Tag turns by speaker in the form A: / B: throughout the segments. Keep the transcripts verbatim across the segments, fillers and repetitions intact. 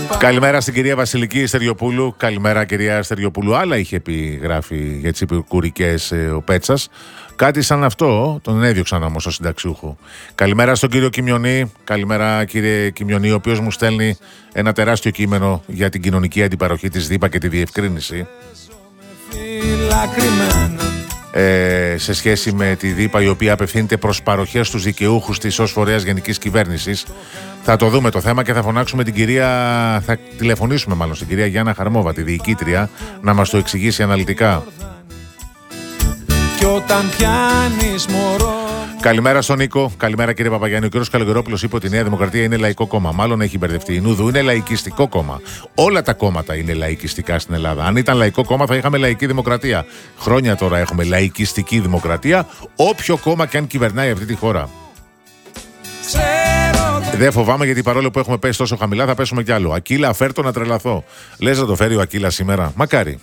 A: Καλημέρα στην κυρία Βασιλική Στεριοπούλου. Καλημέρα κυρία Στεριοπούλου. Άλλα είχε πει, γράφει για τις επικουρικές ε, ο Πέτσας. Κάτι σαν αυτό τον έδιωξαν όμως ο συνταξιούχο. Καλημέρα στον κύριο Κιμιονή. Καλημέρα κύριε Κιμιονή, ο οποίος μου στέλνει ένα τεράστιο κείμενο για την κοινωνική αντιπαροχή της ΔΥΠΑ και τη διευκρίνηση. Ε, σε σχέση με τη ΔΥΠΑ, η οποία απευθύνεται προς παροχές στους δικαιούχους της ως φορέας γενικής κυβέρνησης. Θα το δούμε το θέμα και θα φωνάξουμε την κυρία, θα τηλεφωνήσουμε μάλλον στην κυρία Γιάννα Χαρμόβα, τη διοικήτρια, να μας το εξηγήσει αναλυτικά. Και όταν πιάνεις μωρό... Καλημέρα στον Νίκο. Καλημέρα κύριε Παπαγιάννη. Ο κύριος Καλογερόπουλος είπε ότι η Νέα Δημοκρατία είναι λαϊκό κόμμα. Μάλλον έχει μπερδευτεί. Η Νούδου είναι λαϊκιστικό κόμμα. Όλα τα κόμματα είναι λαϊκιστικά στην Ελλάδα. Αν ήταν λαϊκό κόμμα θα είχαμε λαϊκή δημοκρατία. Χρόνια τώρα έχουμε λαϊκιστική δημοκρατία. Όποιο κόμμα και αν κυβερνάει αυτή τη χώρα. Δεν φοβάμαι, γιατί παρόλο που έχουμε πέσει τόσο χαμηλά θα πέσουμε κι άλλο. Ακύλα, φέρτο να τρελαθώ. Λες να το φέρει ο Ακύλα σήμερα? Μακάρι.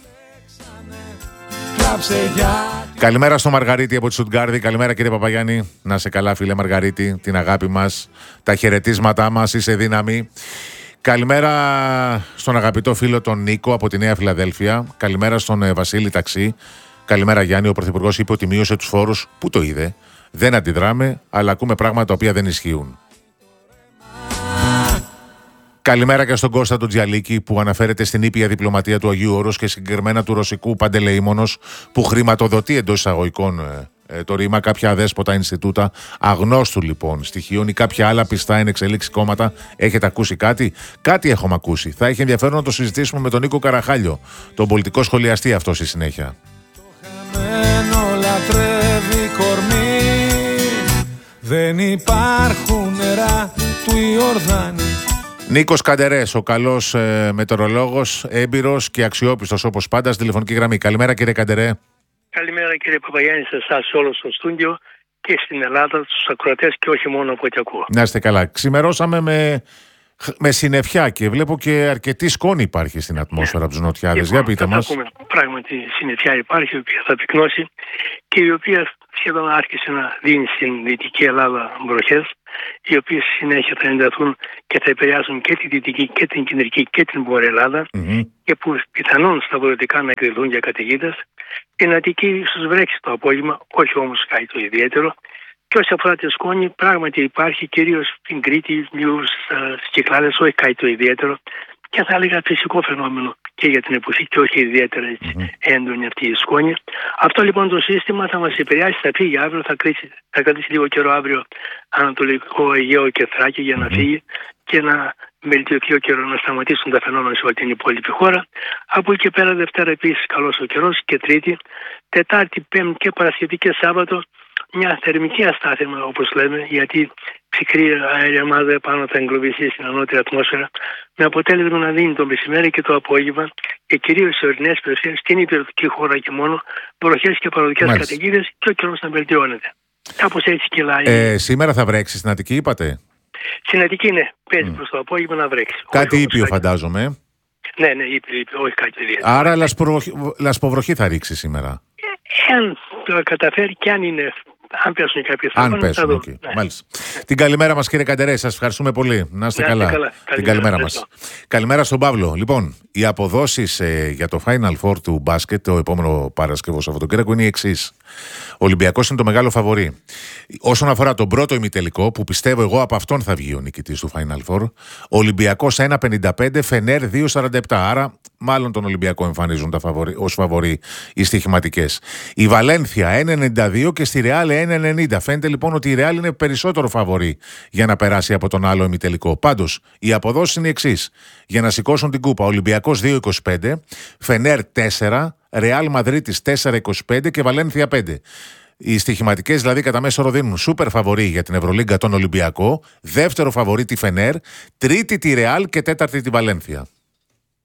A: Καλημέρα στο Μαργαρίτη από τη Στουτγκάρδη. Καλημέρα κύριε Παπαγιάννη. Να σε καλά φίλε Μαργαρίτη. Την αγάπη μας, τα χαιρετίσματά μας, είσαι δύναμη. Καλημέρα στον αγαπητό φίλο τον Νίκο από τη Νέα Φιλαδέλφια. Καλημέρα στον ε, Βασίλη Ταξί. Καλημέρα Γιάννη. Ο Πρωθυπουργός είπε ότι μείωσε τους φόρους. Πού το είδε? Δεν αντιδράμε, αλλά ακούμε πράγματα τα οποία δεν ισχύουν. Καλημέρα και στον Κώστα τον Τζιαλίκη, που αναφέρεται στην ήπια διπλωματία του Αγίου Όρους και συγκεκριμένα του ρωσικού παντελεήμονος, που χρηματοδοτεί εντός εισαγωγικών ε, το ρήμα κάποια αδέσποτα Ινστιτούτα, αγνώστου λοιπόν στοιχείων ή κάποια άλλα πιστά εν εξελίξει κόμματα. Έχετε ακούσει κάτι? Κάτι έχουμε ακούσει. Θα έχει ενδιαφέρον να το συζητήσουμε με τον Νίκο Καραχάλιο, τον πολιτικό σχολιαστή αυτό στη συνέχεια. Το χαμένο λατρεύει κορμί, δεν υπάρχουν νερά του Ιορδάνη. Νίκος Καντερές, ο καλός ε, μετεωρολόγος, έμπειρος και αξιόπιστος όπως πάντα στη τηλεφωνική γραμμή. Καλημέρα κύριε Καντερέ.
B: Καλημέρα κύριε Παπαγιάννη, σε εσάς όλο στο στούντιο και στην Ελλάδα, στους ακροατές και όχι μόνο από ό,τι ακούω.
A: Να είστε καλά. Ξημερώσαμε με, με συννεφιά και βλέπω και αρκετή σκόνη υπάρχει στην ατμόσφαιρα από τους νοτιάδες. Για πείτε μας.
B: Ακούμε, πράγματι συννεφιά υπάρχει, η οποία θα πυκνώσει και η οποία σχεδόν άρχισε να δίνει στην Δυτική Ελλάδα βροχές, οι οποίες συνέχεια θα ενταθούν και θα επηρεάσουν και τη Δυτική και την Κεντρική και την Βόρεια Ελλάδα, mm-hmm. και που πιθανόν στα βορειοδυτικά να εκδηλούν για καταιγίδες. Την Αττική ίσως βρέξει το απόγευμα, όχι όμως κάτι το ιδιαίτερο. Και όσον αφορά τη σκόνη, πράγματι υπάρχει κυρίως στην Κρήτη, λίγο στις Κυκλάδες, όχι κάτι το ιδιαίτερο. Και θα έλεγα φυσικό φαινόμενο και για την εποχή και όχι ιδιαίτερα έτσι, mm-hmm. έντονη αυτή η σκόνη. Αυτό λοιπόν το σύστημα θα μας επηρεάσει, θα φύγει αύριο, θα, κρίσει, θα κρατήσει λίγο καιρό αύριο Ανατολικό Αιγαίο και Θράκη για να mm-hmm. φύγει και να βελτιωθεί ο καιρό, να σταματήσουν τα φαινόμενα σε όλη την υπόλοιπη χώρα. Από εκεί και πέρα Δευτέρα επίσης καλός ο καιρός και Τρίτη, Τετάρτη, Πέμπτη και Παρασκευή και Σάββατο μια θερμική αστάθεια όπως λέμε, γιατί ψυχρή αέρια μάζα πάνω θα εγκλωβιστεί στην ανώτερη ατμόσφαιρα, με αποτέλεσμα να δίνει το μεσημέρι και το απόγευμα και κυρίως σε ορεινές περιοχές, στην υπηρετική χώρα και μόνο, βροχές και παροδικές καταιγίδες και ο καιρός να βελτιώνεται. Κάπως έτσι κυλάει.
A: Ε, σήμερα θα βρέξει στην Αττική, είπατε?
B: Στην Αττική, ναι, παίζει mm. προς το απόγευμα να βρέξει.
A: Κάτι ήπιο κάτι... φαντάζομαι.
B: Ναι, ναι, ήπιο, ήπιο, όχι κάτι ιδιαίτερο.
A: Άρα λασποβροχή, λασποβροχή θα ρίξει σήμερα.
B: Εάν το καταφέρει και αν είναι. Αν πέσουν κάποιες
A: Αν πέσουν, okay. ναι. Μάλιστα. Την καλημέρα μας κύριε Καντερέ, σας ευχαριστούμε πολύ. Να είστε καλά. καλά. Την καλημέρα μας. Καλημέρα στον Παύλο. Λοιπόν, οι αποδόσεις ε, για το Final Four του μπάσκετ το επόμενο Παρασκευό Σαββατοκύριακο είναι οι εξής. Ο Ολυμπιακός είναι το μεγάλο φαβορί. Όσον αφορά τον πρώτο ημιτελικό, που πιστεύω εγώ από αυτόν θα βγει ο νικητής του Final Four, ο Ολυμπιακός ένα πενήντα πέντε, Φενέρ δύο σαράντα επτά. Άρα, μάλλον τον Ολυμπιακό εμφανίζουν τα φαβορί, ως φαβορί οι στοιχηματικές. Η Βαλένθια ένα ενενήντα δύο και στη Ρεάλ ένα ενενήντα. Φαίνεται λοιπόν ότι η Ρεάλ είναι περισσότερο φαβορί για να περάσει από τον άλλο ημιτελικό. Πάντως, οι αποδόσεις είναι οι εξής. Για να σηκώσουν την κούπα, Ολυμπιακός δύο είκοσι πέντε, Φενέρ τέσσερα, Ρεάλ Μαδρίτης τέσσερα είκοσι πέντε και Βαλένθια πέντε. Οι στοιχηματικές δηλαδή κατά μέσο όρο δίνουν σούπερ φαβορί για την Ευρωλίγκα τον Ολυμπιακό, δεύτερο φαβορί τη Φενέρ, τρίτη τη Ρεάλ και τέταρτη τη Βαλένθια.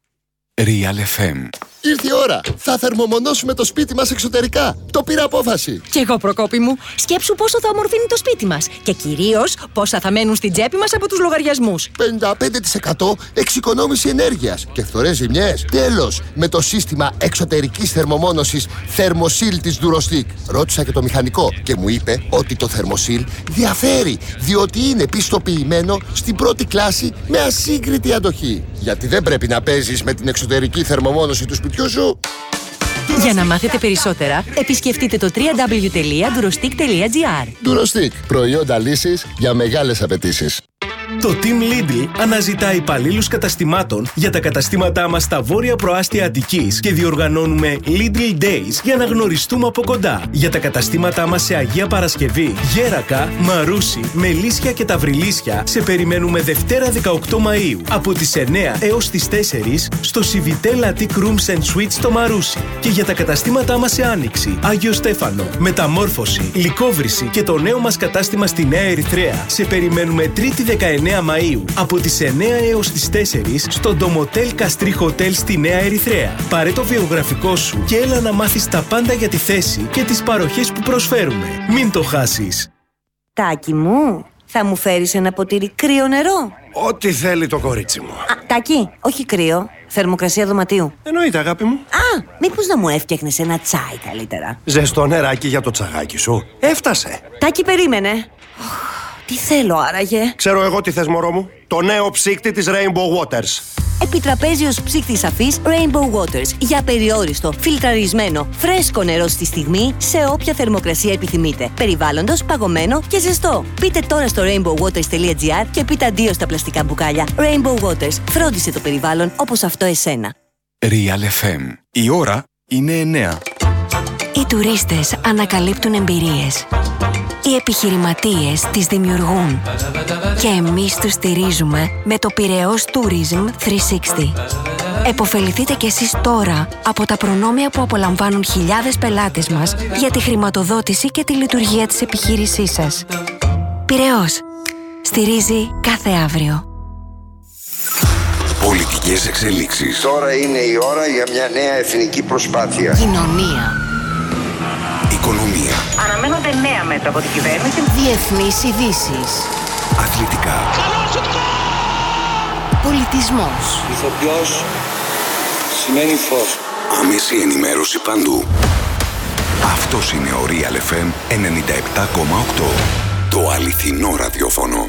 C: Real εφ εμ.
D: Ήρθε η ώρα. Θα θερμομονώσουμε το σπίτι μας εξωτερικά. Το πήρα απόφαση.
E: Κι εγώ, Προκόπη μου. Σκέψου πόσο θα ομορφύνει το σπίτι μας. Και κυρίως πόσα θα μένουν στην τσέπη μας από τους λογαριασμούς.
D: πενήντα πέντε τοις εκατό εξοικονόμηση ενέργειας και φθορές ζημιές. Τέλος, με το σύστημα εξωτερικής θερμομόνωσης Thermosil της Durostic. Ρώτησα και το μηχανικό και μου είπε ότι το Thermosil διαφέρει, διότι είναι πιστοποιημένο στην πρώτη κλάση με ασύγκριτη αντοχή. Γιατί δεν πρέπει να παίζεις με την εξωτερική θερμομόνωση του σπιτιού σου.
E: Για να μάθετε περισσότερα, επισκεφτείτε το double-u double-u double-u τελεία durostic τελεία gr.
D: Durostic, προϊόντα λύσης για μεγάλες απαιτήσεις.
F: Το Team Lidl αναζητά υπαλλήλους καταστημάτων για τα καταστήματά μας στα βόρεια προάστια Αττικής και διοργανώνουμε Lidl Days για να γνωριστούμε από κοντά. Για τα καταστήματά μας σε Αγία Παρασκευή, Γέρακα, Μαρούσι, Μελίσια και Ταυριλίσια σε περιμένουμε Δευτέρα δεκαοκτώ Μαΐου από τις εννέα έως τις τέσσερις στο Civitel Attic Rooms and Suites στο Μαρούσι. Και για τα καταστήματά μας σε Άνοιξη, Άγιο Στέφανο, Μεταμόρφωση, Λυκόβρηση και το νέο μας κατάστημα στη Νέα Ερυθρέα σε περιμένουμε Τρίτη δεκαεννέα Μαΐου από τις εννέα έως τις τέσσερις στο Ντομοτέλ Καστρί Χοτέλ στη Νέα Ερυθρέα. Πάρε το βιογραφικό σου και έλα να μάθεις τα πάντα για τη θέση και τις παροχές που προσφέρουμε. Μην το χάσεις.
G: Τάκη μου, θα μου φέρεις ένα ποτήρι κρύο νερό?
H: Ό,τι θέλει το κορίτσι μου.
G: Α, Τάκη, όχι κρύο, θερμοκρασία δωματίου.
H: Εννοείται, αγάπη μου.
G: Α, μήπως να μου έφτιαχνες ένα τσάι καλύτερα?
H: Ζεστό νεράκι για το τσαγάκι σου. Έφτασε.
G: Τάκη, περίμενε. Τι θέλω άραγε?
H: Ξέρω εγώ τι θες, μωρό μου. Το νέο ψύκτη της Rainbow Waters.
G: Επιτραπέζιος ψύκτης αφής Rainbow Waters. Για περιόριστο, φιλτραρισμένο, φρέσκο νερό στη στιγμή, σε όποια θερμοκρασία επιθυμείτε. Περιβάλλοντος, παγωμένο και ζεστό. Πείτε τώρα στο rainbow waters τελεία gr και πείτε αντίο στα πλαστικά μπουκάλια. Rainbow Waters. Φρόντισε το περιβάλλον όπως αυτό εσένα.
C: Real εφ εμ. Η ώρα είναι εννέα.
I: Οι τουρίστες ανακαλύπτουν εμπειρίες. Οι επιχειρηματίες τις δημιουργούν. Και εμείς τους στηρίζουμε με το Πειραιώς Tourism τριακόσια εξήντα. Εποφεληθείτε κι εσείς τώρα από τα προνόμια που απολαμβάνουν χιλιάδες πελάτες μας για τη χρηματοδότηση και τη λειτουργία της επιχείρησής σας. Πειραιώς. Στηρίζει κάθε αύριο.
C: Πολιτικές εξελίξεις.
J: Τώρα είναι η ώρα για μια νέα εθνική προσπάθεια.
I: Κοινωνία.
C: Οικονομία.
K: Αναμένονται νέα μέτρα από την κυβέρνηση.
I: Διεθνείς ειδήσεις.
C: Αθλητικά.
I: Πολιτισμός.
J: Ηθοποιός σημαίνει φως.
C: Άμεση ενημέρωση παντού. Αυτός είναι ο Real εφ εμ ενενήντα επτά κόμμα οκτώ. Το αληθινό ραδιόφωνο.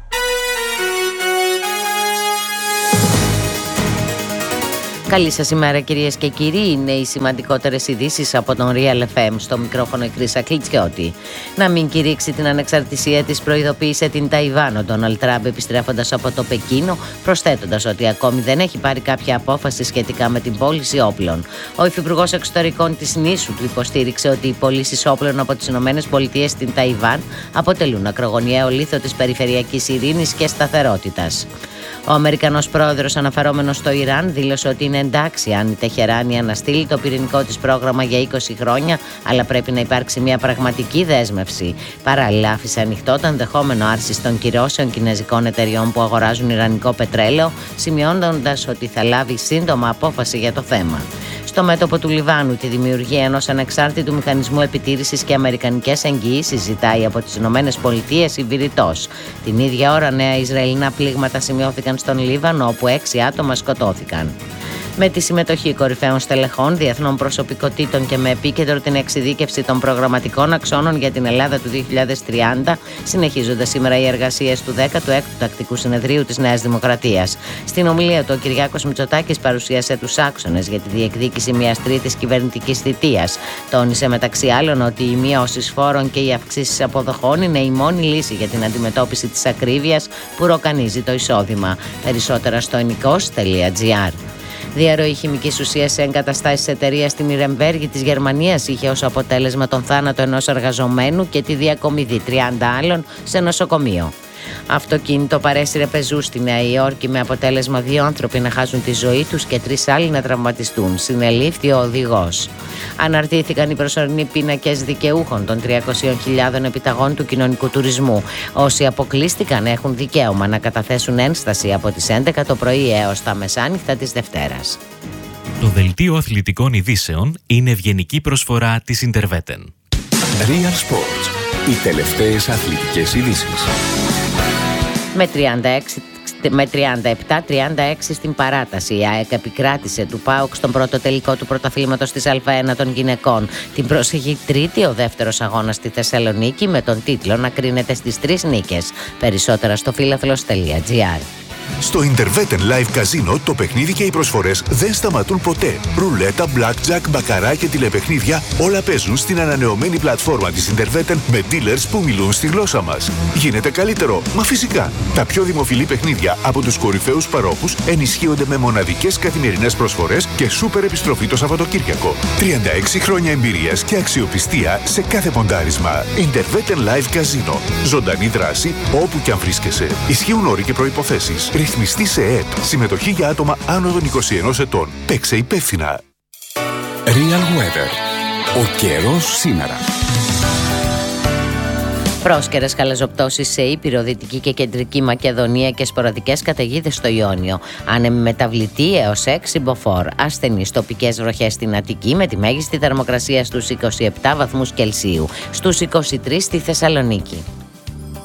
L: Καλή σας ημέρα, κυρίες και κύριοι. Είναι οι σημαντικότερες ειδήσεις από τον Real εφ εμ. Στο μικρόφωνο η Χρύσα Κλιτσιώτη. Να μην κηρύξει την ανεξαρτησία της, προειδοποίησε την Ταϊβάν ο Ντόναλντ Τραμπ επιστρέφοντας από το Πεκίνο, προσθέτοντας ότι ακόμη δεν έχει πάρει κάποια απόφαση σχετικά με την πώληση όπλων. Ο υφυπουργός εξωτερικών της νήσου του υποστήριξε ότι οι πωλήσεις όπλων από τις ΗΠΑ στην Ταϊβάν αποτελούν ακρογωνιαίο λίθο της περιφερειακής ειρήνης και σταθερότητας. Ο Αμερικανός πρόεδρος, αναφερόμενος στο Ιράν, δήλωσε ότι είναι εντάξει αν η Τεχεράνη αναστείλει το πυρηνικό της πρόγραμμα για είκοσι χρόνια, αλλά πρέπει να υπάρξει μια πραγματική δέσμευση. Παράλληλα, άφησε ανοιχτό το ενδεχόμενο άρσης των κυρώσεων κινέζικων εταιριών που αγοράζουν ιρανικό πετρέλαιο, σημειώνοντας ότι θα λάβει σύντομα απόφαση για το θέμα. Στο μέτωπο του Λιβάνου, τη δημιουργία ενός ανεξάρτητου μηχανισμού επιτήρησης και αμερικανικές εγγυήσεις ζητάει από τις ΗΠΑ η Βηρητός. Την ίδια ώρα, νέα Ισραηλινά πλήγματα σημειώθηκαν στον Λίβανο, όπου έξι άτομα σκοτώθηκαν. Με τη συμμετοχή κορυφαίων στελεχών, διεθνών προσωπικότητων και με επίκεντρο την εξειδίκευση των προγραμματικών αξώνων για την Ελλάδα του δύο χιλιάδες τριάντα, συνεχίζονται σήμερα οι εργασίες του δέκατου έκτου Τακτικού Συνεδρίου της Νέας Δημοκρατίας. Στην ομιλία του, ο Κυριάκος Μητσοτάκης παρουσίασε τους άξονες για τη διεκδίκηση μιας τρίτης κυβερνητικής θητείας. Τόνισε μεταξύ άλλων ότι οι μειώσεις φόρων και οι αυξήσεις αποδοχών είναι η μόνη λύση για την αντιμετώπιση της ακρίβειας που ροκανίζει το εισόδημα. Περισσότερα στο ενικός τελεία gr. Διαρροή χημικής ουσίας σε εγκαταστάσεις εταιρείας στη Νιρεμβέργη της Γερμανίας είχε ως αποτέλεσμα τον θάνατο ενός εργαζομένου και τη διακομιδή τριάντα άλλων σε νοσοκομείο. Αυτοκίνητο παρέσυρε πεζού στη Νέα Υόρκη με αποτέλεσμα δύο άνθρωποι να χάσουν τη ζωή τους και τρεις άλλοι να τραυματιστούν. Συνελήφθη ο οδηγός. Αναρτήθηκαν οι προσωρινοί πίνακες δικαιούχων των τριακόσιες χιλιάδες επιταγών του κοινωνικού τουρισμού. Όσοι αποκλείστηκαν έχουν δικαίωμα να καταθέσουν ένσταση από τις έντεκα το πρωί έως τα μεσάνυχτα της Δευτέρας.
M: Το δελτίο αθλητικών ειδήσεων είναι ευγενική προσφορά της Interveten.
C: Real Sports. Οι τελευταίες αθλητικές ειδήσεις.
L: Με τριάντα έξι Με τριάντα επτά τριάντα έξι στην παράταση, η ΑΕΚ επικράτησε του ΠΑΟΚ στον πρώτο τελικό του πρωταθλήματος της Α1 των γυναικών. Την πρόσεχη τρίτη ο δεύτερος αγώνας στη Θεσσαλονίκη, με τον τίτλο να κρίνεται στις τρεις νίκες. Περισσότερα στο φίλαθλος τελεία τζι άρ.
N: Στο Interveten Live Casino το παιχνίδι και οι προσφορές δεν σταματούν ποτέ. Ρουλέτα, blackjack, μπακαρά και τηλεπαιχνίδια όλα παίζουν στην ανανεωμένη πλατφόρμα της Interveten με dealers που μιλούν στη γλώσσα μας. Γίνεται καλύτερο, μα φυσικά. Τα πιο δημοφιλή παιχνίδια από τους κορυφαίους παρόχους ενισχύονται με μοναδικές καθημερινές προσφορές και σούπερ επιστροφή το Σαββατοκύριακο. τριάντα έξι χρόνια εμπειρίας και αξιοπιστία σε κάθε ποντάρισμα. Interveten Live Casino. Ζωντανή δράση όπου και αν βρίσκεσαι. Ισχύουν όροι και προϋποθέσεις. Ρυθμιστή σε ΕΕΠ. Συμμετοχή για άτομα άνω των είκοσι ενός ετών. Παίξε υπεύθυνα.
C: Real Weather. Ο καιρός σήμερα.
L: Πρόσκαιρες χαλαζοπτώσεις σε Ήπειρο, Δυτική και Κεντρική Μακεδονία και σποραδικές καταιγίδες στο Ιόνιο. Άνεμη μεταβλητή έως έξι μποφόρ. Ασθενείς τοπικές βροχές στην Αττική με τη μέγιστη θερμοκρασία στους είκοσι επτά βαθμούς Κελσίου. Στους είκοσι τρεις στη Θεσσαλονίκη.